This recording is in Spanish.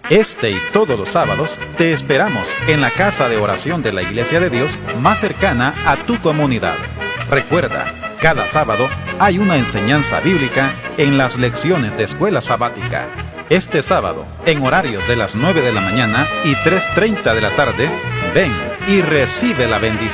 Este y todos los sábados te esperamos en la casa de oración de la Iglesia de Dios más cercana a tu comunidad. Recuerda, cada sábado hay una enseñanza bíblica en las lecciones de escuela sabática. Este sábado, en horarios de las 9 de la mañana y 3:30 de la tarde, ven y recibe la bendición.